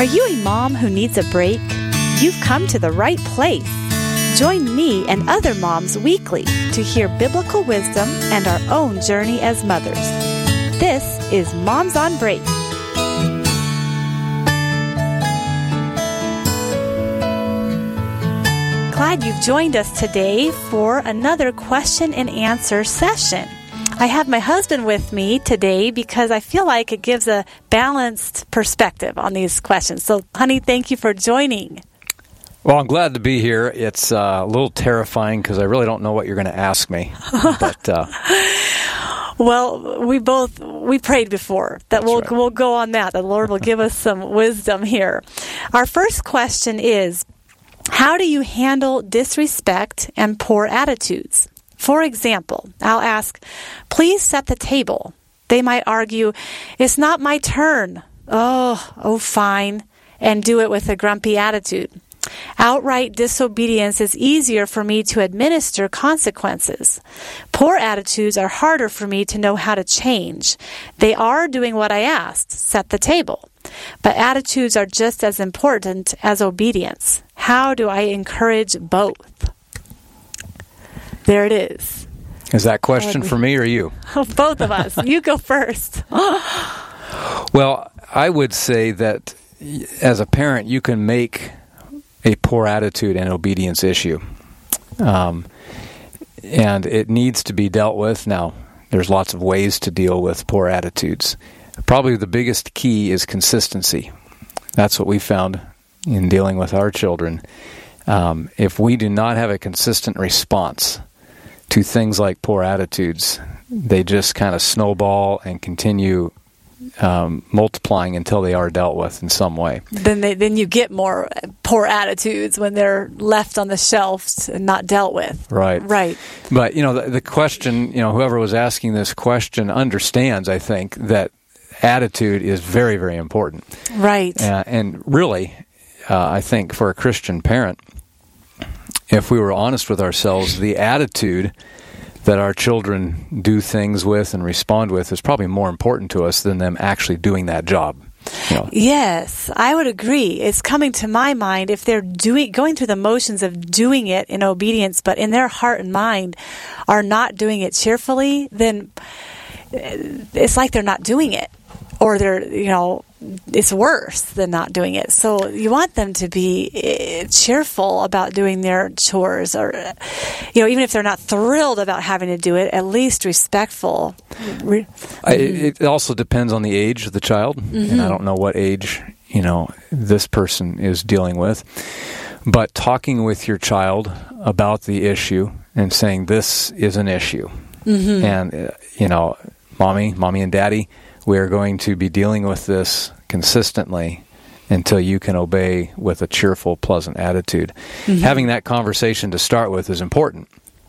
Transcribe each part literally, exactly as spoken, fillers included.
Are you a mom who needs a break? You've come to the right place. Join me and other moms weekly to hear biblical wisdom and our own journey as mothers. This is Moms on Break. Glad you've joined us today for another question and answer session. I have my husband with me today because I feel like it gives a balanced perspective on these questions. So, honey, thank you for joining. Well, I'm glad to be here. It's uh, a little terrifying because I really don't know what you're going to ask me. But uh, well, we both we prayed before that we'll right. we'll go on that. The Lord will give us some wisdom here. Our first question is, how do you handle disrespect and poor attitudes? For example, I'll ask, please set the table. They might argue, it's not my turn. Oh, oh, fine. And do it with a grumpy attitude. Outright disobedience is easier for me to administer consequences. Poor attitudes are harder for me to know how to change. They are doing what I asked, set the table. But attitudes are just as important as obedience. How do I encourage both? There it is. Is that question for me or you? Oh, both of us. You go first. Well, I would say that as a parent, you can make a poor attitude and obedience issue. Um, and it needs to be dealt with. Now, there's lots of ways to deal with poor attitudes. Probably the biggest key is consistency. That's what we found in dealing with our children. Um, if we do not have a consistent response to things like poor attitudes, they just kind of snowball and continue um, multiplying until they are dealt with in some way. Then they, then you get more poor attitudes when they're left on the shelves and not dealt with. Right. Right. But, you know, the, the question, you know, whoever was asking this question understands, I think, that attitude is very, very important. Right. Uh, and really, uh, I think for a Christian parent, if we were honest with ourselves, the attitude that our children do things with and respond with is probably more important to us than them actually doing that job. You know. Yes, I would agree. It's coming to my mind, if they're doing, going through the motions of doing it in obedience, but in their heart and mind are not doing it cheerfully, then it's like they're not doing it. Or they're, you know, it's worse than not doing it. So you want them to be cheerful about doing their chores, or, you know, even if they're not thrilled about having to do it, at least respectful. I, it also depends on the age of the child, mm-hmm. and I don't know what age, you know, this person is dealing with. But talking with your child about the issue and saying this is an issue, mm-hmm. and, uh, you know, mommy, mommy and daddy, we are going to be dealing with this consistently until you can obey with a cheerful, pleasant attitude. Mm-hmm. Having that conversation to start with is important.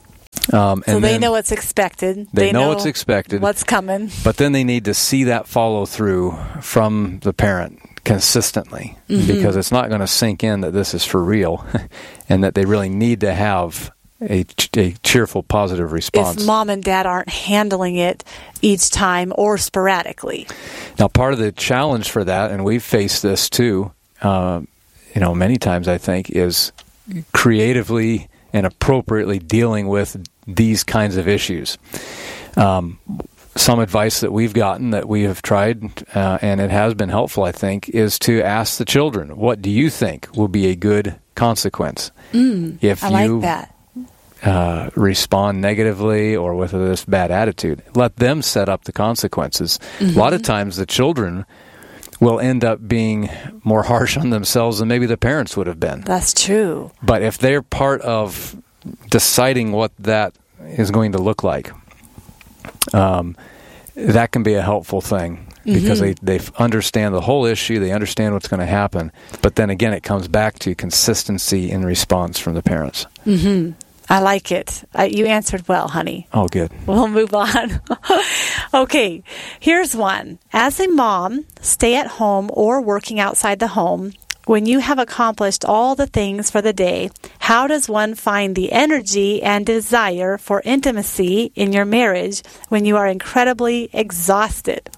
Um, so and they know what's expected. They, they know, know what's expected. What's coming. But then they need to see that follow through from the parent consistently, mm-hmm. because it's not going to sink in that this is for real and that they really need to have A, a cheerful, positive response. If mom and dad aren't handling it each time or sporadically. Now, part of the challenge for that, and we've faced this too, uh, you know, many times I think, is creatively and appropriately dealing with these kinds of issues. Um, some advice that we've gotten that we have tried, uh, and it has been helpful, I think, is to ask the children, what do you think will be a good consequence? Mm, if I you like that. Uh, respond negatively or with this bad attitude. Let them set up the consequences. Mm-hmm. A lot of times the children will end up being more harsh on themselves than maybe the parents would have been. That's true. But if they're part of deciding what that is going to look like, um, that can be a helpful thing. Because mm-hmm. they, they understand the whole issue, they understand what's going to happen. But then again, it comes back to consistency in response from the parents. Mm-hmm. I like it. Uh, you answered well, honey. Oh, good. We'll move on. Okay, here's one. As a mom, stay at home or working outside the home, when you have accomplished all the things for the day, how does one find the energy and desire for intimacy in your marriage when you are incredibly exhausted?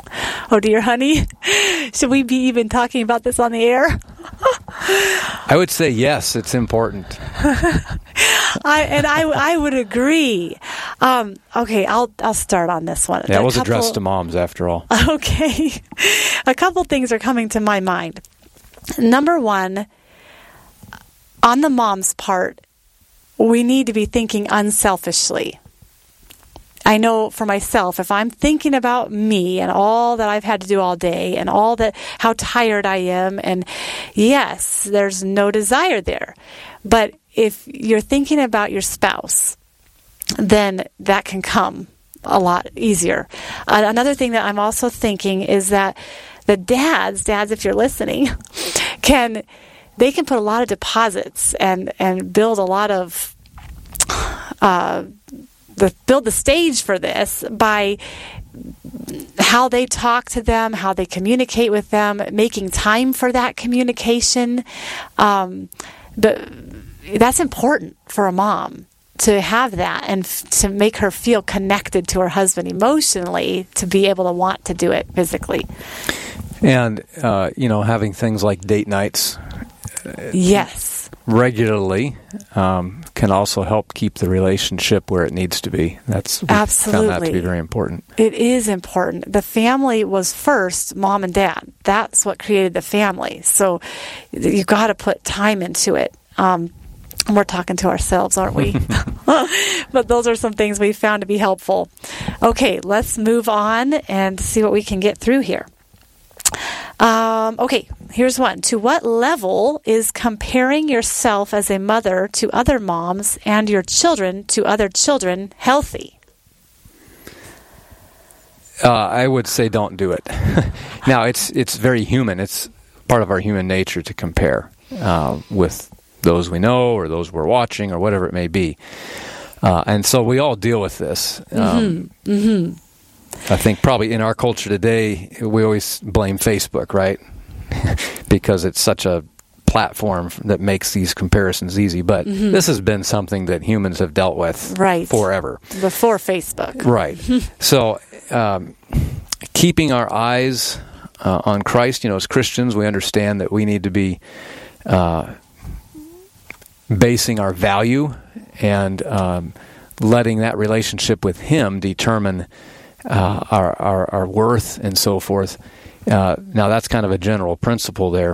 Oh dear, honey. Should we be even talking about this on the air? I would say yes, it's important. I and I I would agree. Um, okay, I'll I'll start on this one. Yeah, it was couple, addressed to moms after all. Okay. A couple things are coming to my mind. Number one, on the mom's part, we need to be thinking unselfishly. I know for myself, if I'm thinking about me and all that I've had to do all day and all that, how tired I am, and yes, there's no desire there. But if you're thinking about your spouse, then that can come a lot easier. Uh, another thing that I'm also thinking is that the dads, dads, if you're listening, can, they can put a lot of deposits and, and build a lot of, uh, The, build the stage for this by how they talk to them, how they communicate with them, making time for that communication. Um, but that's important for a mom to have that and f- to make her feel connected to her husband emotionally, to be able to want to do it physically. And, uh, you know, having things like date nights. Yes. Regularly um, can also help keep the relationship where it needs to be. That's Absolutely. Found that to be very important. It is important. The family was first mom and dad. That's what created the family. So you've got to put time into it. Um, we're talking to ourselves, aren't we? But those are some things we found to be helpful. Okay, let's move on and see what we can get through here. Um, okay, here's one. To what level is comparing yourself as a mother to other moms and your children to other children healthy? Uh, I would say don't do it. Now, it's it's very human. It's part of our human nature to compare uh, with those we know or those we're watching or whatever it may be. Uh, and so we all deal with this. Um, mm-hmm. Mm-hmm. I think probably in our culture today, we always blame Facebook, right? Because it's such a platform that makes these comparisons easy. But mm-hmm. this has been something that humans have dealt with right. forever. Before Facebook. Right. So um, keeping our eyes uh, on Christ, you know, as Christians, we understand that we need to be uh, basing our value and um, letting that relationship with Him determine Uh, our, our our worth and so forth. Uh, now that's kind of a general principle there,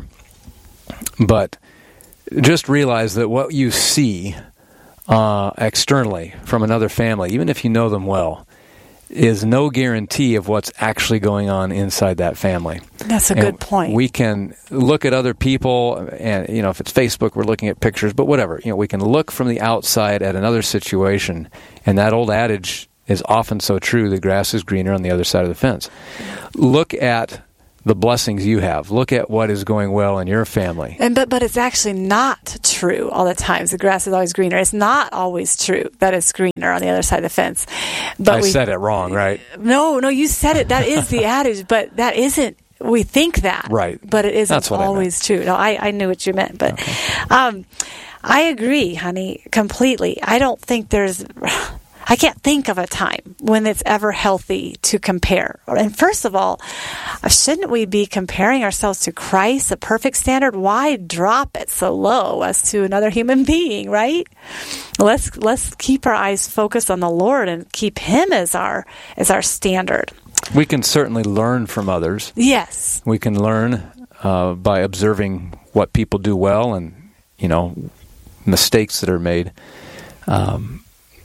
but just realize that what you see uh, externally from another family, even if you know them well, is no guarantee of what's actually going on inside that family. That's a and good point. We can look at other people, and you know, if it's Facebook, we're looking at pictures, but whatever. You know, we can look from the outside at another situation, and that old adage is often so true: the grass is greener on the other side of the fence. Look at the blessings you have. Look at what is going well in your family. And but but it's actually not true all the times. The grass is always greener. It's not always true that it's greener on the other side of the fence. But I we, said it wrong, right? No, no, you said it. That is the adage, but that isn't. We think that, right? But it isn't That's what always true. No, I, I knew what you meant, but okay. um, I agree, honey, completely. I don't think there's. I can't think of a time when it's ever healthy to compare. And first of all, shouldn't we be comparing ourselves to Christ, the perfect standard? Why drop it so low as to another human being, right? Let's let's keep our eyes focused on the Lord and keep Him as our as our standard. We can certainly learn from others. Yes. We can learn uh, by observing what people do well and, you know, mistakes that are made. Um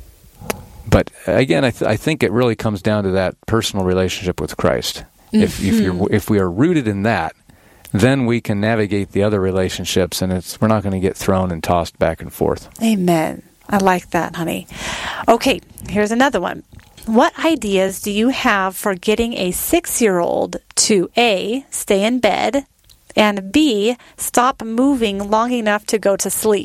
But again, I, th- I think it really comes down to that personal relationship with Christ. Mm-hmm. If if, you're, if we are rooted in that, then we can navigate the other relationships, and it's we're not going to get thrown and tossed back and forth. Amen. I like that, honey. Okay, here's another one. What ideas do you have for getting a six-year-old to A, stay in bed, and B, stop moving long enough to go to sleep?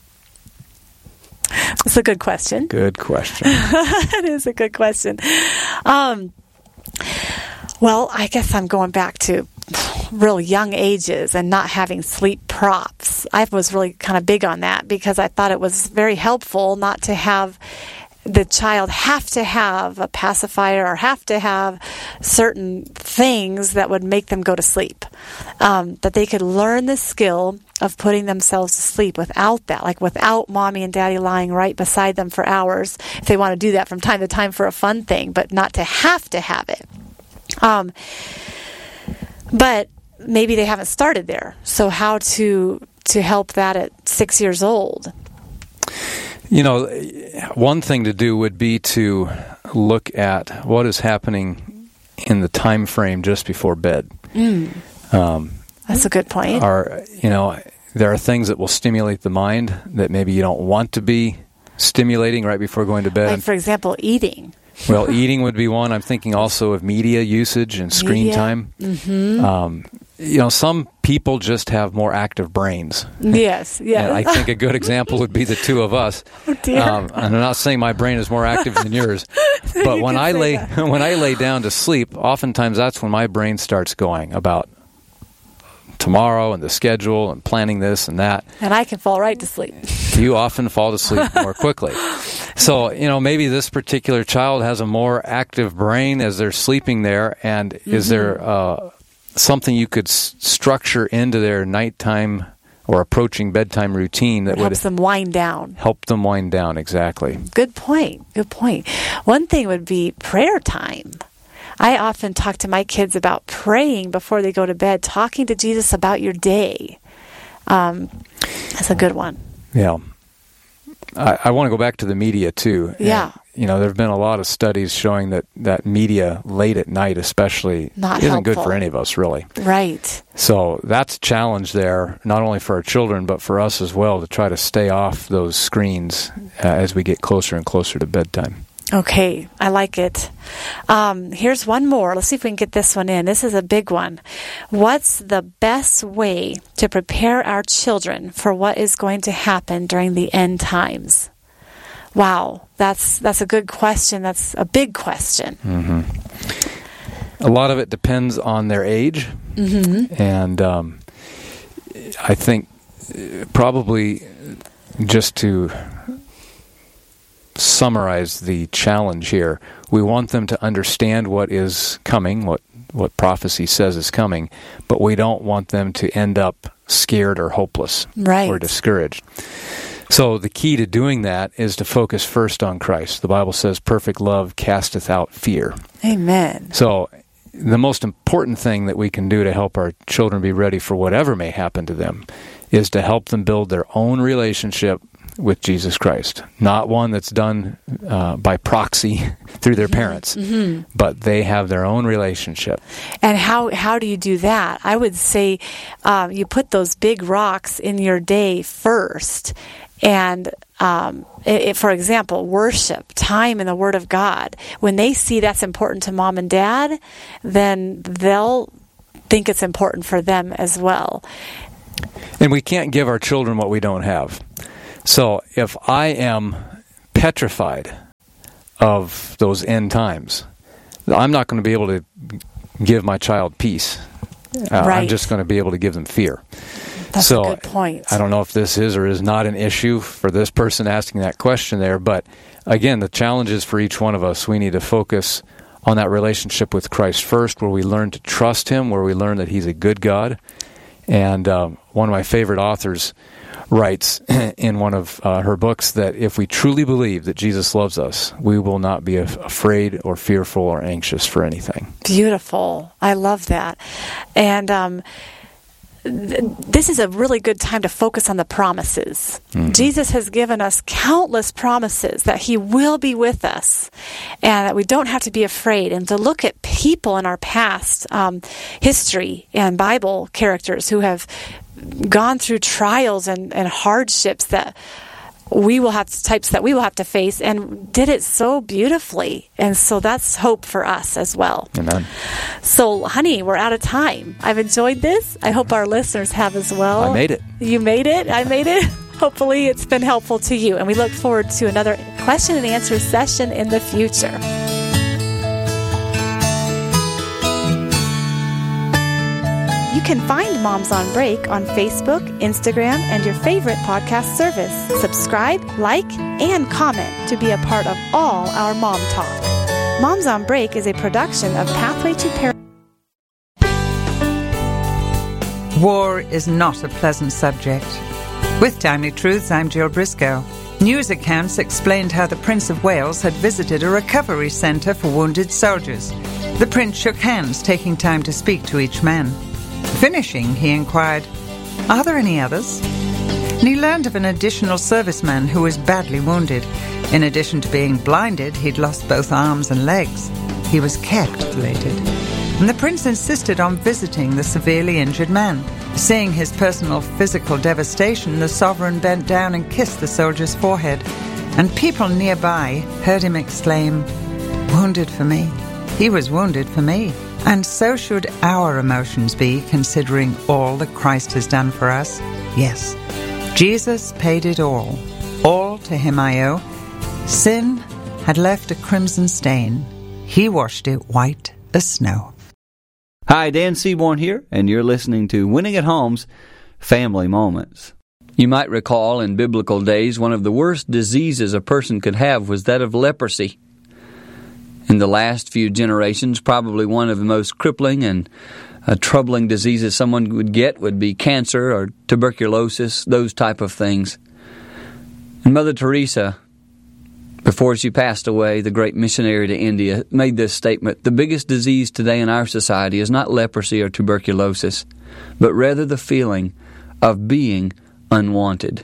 That's a good question. Good question. It is a good question. Um, well, I guess I'm going back to real young ages and not having sleep props. I was really kind of big on that because I thought it was very helpful not to have the child have to have a pacifier or have to have certain things that would make them go to sleep. Um, that they could learn the skill of putting themselves to sleep without that, like without mommy and daddy lying right beside them for hours, if they want to do that from time to time for a fun thing, but not to have to have it. Um, but maybe they haven't started there. So how to to help that at six years old? You know, one thing to do would be to look at what is happening in the time frame just before bed. Mm. Um, That's a good point. Are, you know, there are things that will stimulate the mind that maybe you don't want to be stimulating right before going to bed. Like, for example, eating. Well, eating would be one. I'm thinking also of media usage and screen media. time. Mm-hmm. Um, you know, some people just have more active brains. Yes, yes. And I think a good example would be the two of us. Oh dear. Um, and I'm not saying my brain is more active than yours, but you when I lay that. when I lay down to sleep, oftentimes that's when my brain starts going about tomorrow and the schedule and planning this and that. And I can fall right to sleep. You often fall to sleep more quickly. So, you know, maybe this particular child has a more active brain as they're sleeping there, and mm-hmm. is there uh, something you could s- structure into their nighttime or approaching bedtime routine that it helps would them wind down. Help them wind down, exactly. Good point. Good point. One thing would be prayer time. I often talk to my kids about praying before they go to bed, talking to Jesus about your day. Um, that's a good one. Yeah. I, I want to go back to the media, too. Yeah. And, you know, there have been a lot of studies showing that, that media late at night especially Not isn't helpful. good for any of us, really. Right. So that's a challenge there, not only for our children, but for us as well, to try to stay off those screens uh, as we get closer and closer to bedtime. Okay, I like it. Um, here's one more. Let's see if we can get this one in. This is a big one. What's the best way to prepare our children for what is going to happen during the end times? Wow, that's that's a good question. That's a big question. Mm-hmm. A lot of it depends on their age, mm-hmm. and um, I think probably just to summarize the challenge here, we want them to understand what is coming, what what prophecy says is coming, but we don't want them to end up scared or hopeless right. or discouraged. So the key to doing that is to focus first on Christ. The Bible says perfect love casteth out fear. Amen. So the most important thing that we can do to help our children be ready for whatever may happen to them is to help them build their own relationship with Jesus Christ. Not one that's done uh, by proxy through their parents, mm-hmm. but they have their own relationship. And how, how do you do that? I would say um, you put those big rocks in your day first. And um, it, it, for example, worship, time in the Word of God. When they see that's important to mom and dad, then they'll think it's important for them as well. And we can't give our children what we don't have. So if I am petrified of those end times, I'm not going to be able to give my child peace. Uh, right. I'm just going to be able to give them fear. That's so, a good point. I don't know if this is or is not an issue for this person asking that question there, but again, the challenge is for each one of us. We need to focus on that relationship with Christ first, where we learn to trust Him, where we learn that He's a good God. And um, one of my favorite authors writes in one of uh, her books that if we truly believe that Jesus loves us, we will not be af- afraid or fearful or anxious for anything. Beautiful. I love that. And um, th- this is a really good time to focus on the promises. Mm-hmm. Jesus has given us countless promises that He will be with us and that we don't have to be afraid. And to look at people in our past um, history and Bible characters who have gone through trials and, and hardships that we will have types that we will have to face, and did it so beautifully. And so that's hope for us as well. Amen. So, honey, we're out of time. I've enjoyed this. I hope our listeners have as well. I made it. You made it. I made it. Hopefully it's been helpful to you. And we look forward to another question and answer session in the future. You can find Moms on Break on Facebook, Instagram, and your favorite podcast service. Subscribe, like, and comment to be a part of all our Mom Talk. Moms on Break is a production of Pathway to Parenthood. War is not a pleasant subject. With Timely Truths, I'm Jill Briscoe. News accounts explained how the Prince of Wales had visited a recovery centre for wounded soldiers. The Prince shook hands, taking time to speak to each man. Finishing, he inquired, "Are there any others?" And he learned of an additional serviceman who was badly wounded. In addition to being blinded, he'd lost both arms and legs. He was capitulated. And the Prince insisted on visiting the severely injured man. Seeing his personal physical devastation, the sovereign bent down and kissed the soldier's forehead. And people nearby heard him exclaim, "Wounded for me. He was wounded for me." And so should our emotions be, considering all that Christ has done for us. Yes, Jesus paid it all. All to him I owe. Sin had left a crimson stain. He washed it white as snow. Hi, Dan Seaborn here, and you're listening to Winning at Home's Family Moments. You might recall in biblical days, one of the worst diseases a person could have was that of leprosy. In the last few generations, probably one of the most crippling and uh, troubling diseases someone would get would be cancer or tuberculosis, those type of things. And Mother Teresa, before she passed away, the great missionary to India, made this statement: the biggest disease today in our society is not leprosy or tuberculosis, but rather the feeling of being unwanted.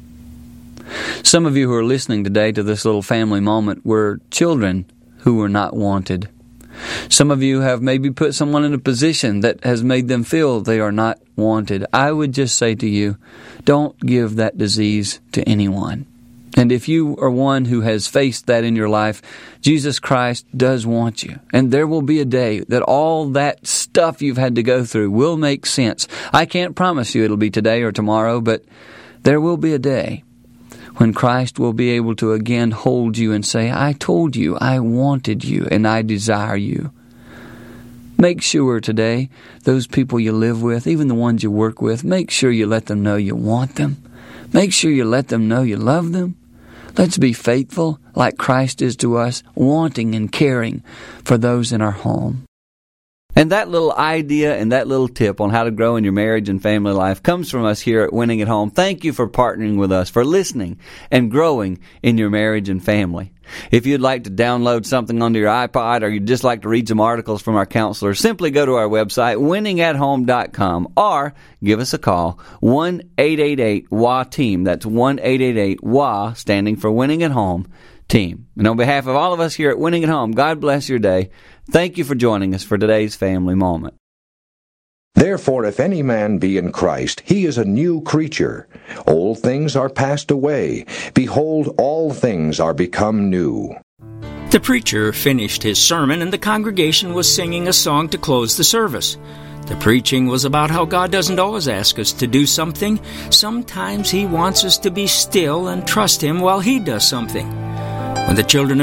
Some of you who are listening today to this little family moment were children who were not wanted. Some of you have maybe put someone in a position that has made them feel they are not wanted. I would just say to you, don't give that disease to anyone. And if you are one who has faced that in your life, Jesus Christ does want you. And there will be a day that all that stuff you've had to go through will make sense. I can't promise you it'll be today or tomorrow, but there will be a day when Christ will be able to again hold you and say, I told you, I wanted you, and I desire you. Make sure today, those people you live with, even the ones you work with, make sure you let them know you want them. Make sure you let them know you love them. Let's be faithful like Christ is to us, wanting and caring for those in our home. And that little idea and that little tip on how to grow in your marriage and family life comes from us here at Winning at Home. Thank you for partnering with us, for listening and growing in your marriage and family. If you'd like to download something onto your iPod, or you'd just like to read some articles from our counselors, simply go to our website, winning at home dot com, or give us a call, one eight eight eight W A team. That's one eight eight eight W A, standing for Winning at Home Team. And on behalf of all of us here at Winning at Home, God bless your day. Thank you for joining us for today's family moment. Therefore, if any man be in Christ, he is a new creature. Old things are passed away. Behold, all things are become new. The preacher finished his sermon, and the congregation was singing a song to close the service. The preaching was about how God doesn't always ask us to do something. Sometimes He wants us to be still and trust Him while He does something. When the children